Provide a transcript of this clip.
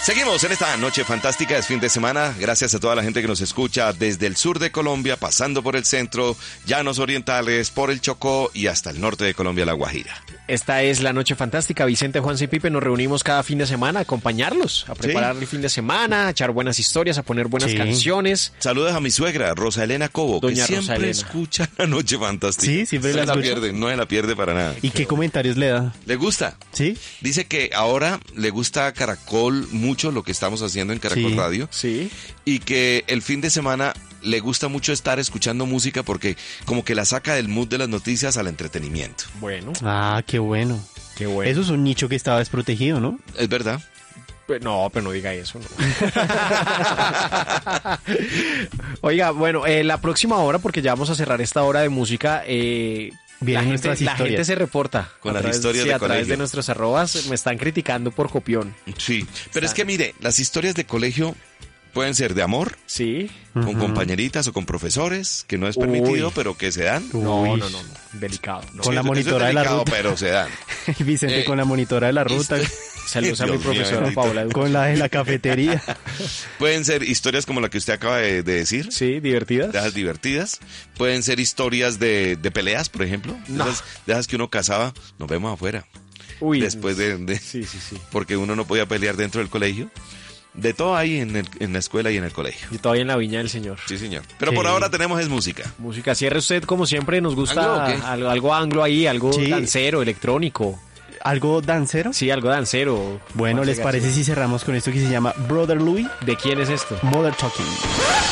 Seguimos en esta noche fantástica, es fin de semana. Gracias a toda la gente que nos escucha desde el sur de Colombia, pasando por el centro, llanos orientales, por el Chocó y hasta el norte de Colombia, La Guajira. Esta es la noche fantástica. Vicente, Juanse y Pipe, nos reunimos cada fin de semana a acompañarlos, a preparar el fin de semana, a echar buenas historias, a poner buenas canciones. Saludos a mi suegra, Rosa Elena Cobo, Doña que siempre escucha la noche fantástica. Sí, siempre la pierde, no se la pierde para nada. ¿Y qué comentarios le da? ¿Le gusta? Sí. Dice que ahora le gusta Caracol mucho, lo que estamos haciendo en Caracol Radio. Sí. Y que el fin de semana le gusta mucho estar escuchando música porque como que la saca del mood de las noticias al entretenimiento. Bueno. Ah, qué bueno. Qué bueno. Eso es un nicho que estaba desprotegido, ¿no? Es verdad. No, pero no diga eso, no. Oiga, bueno, la próxima hora, porque ya vamos a cerrar esta hora de música, Vienen nuestras la historias. gente se reporta Con las historias de a través colegio. de nuestros arrobas. Me están criticando por copión. Sí, pero es que mire, las historias de colegio pueden ser de amor, Sí. con compañeritas o con profesores, que no es permitido, Uy. pero que se dan. No, Uy. no. Delicado. No. Con la Eso es monitora de la delicado, ruta. pero se dan. Vicente con la monitora de la ruta, Saludos a mi Dios mío, profesora bendito. Paola. con la de la cafetería. Pueden ser historias como la que usted acaba de decir. Sí, divertidas. De esas divertidas. Pueden ser historias de peleas, por ejemplo. No. De esas que uno cazaba, nos vemos afuera. Uy. Después de Sí. porque uno no podía pelear dentro del colegio. De todo hay en la escuela y en el colegio. Y todavía en la viña del señor. Sí, señor. Pero Sí. por ahora tenemos es música. Música, cierre usted como siempre, nos ¿Anglo o gusta qué? algo anglo ahí, algo Sí. dancero, electrónico. ¿Algo dancero? Sí, algo dancero. Bueno, ¿les parece si cerramos con esto que se llama Brother Louie? ¿De quién es esto? Mother Talking?